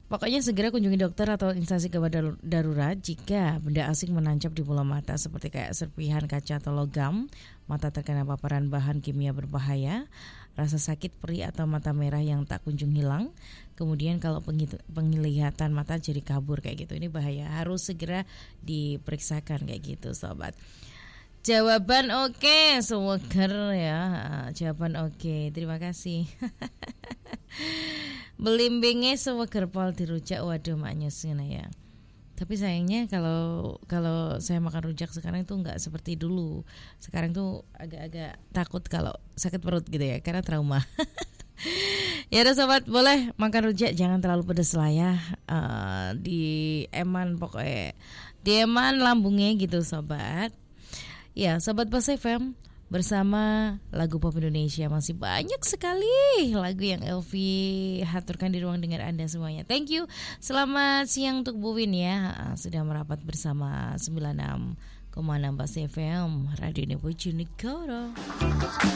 Pokoknya segera kunjungi dokter atau instansi gawat darurat jika benda asing menancap di bola mata seperti kayak serpihan kaca atau logam, mata terkena paparan bahan kimia berbahaya, rasa sakit perih atau mata merah yang tak kunjung hilang. Kemudian kalau penglihatan mata jadi kabur kayak gitu, ini bahaya, harus segera diperiksakan kayak gitu sobat. Jawaban oke, seweger ya. Jawaban oke, terima kasih. Belimbingnya seweger pol dirujak, waduh maknyus ya. Tapi sayangnya kalau saya makan rujak sekarang itu nggak seperti dulu. Sekarang tuh agak-agak takut kalau sakit perut gitu ya, karena trauma. Ya udah sobat, boleh makan rujak, jangan terlalu pedas lah ya. Di eman pokoknya, di eman lambungnya gitu sobat. Ya, Sobat Bas FM bersama lagu pop Indonesia, masih banyak sekali lagu yang Elvi haturkan di ruang dengar Anda semuanya. Thank you. Selamat siang untuk Bu Win ya. Sudah merapat bersama 96,6 Bas FM Radio Bojonegoro.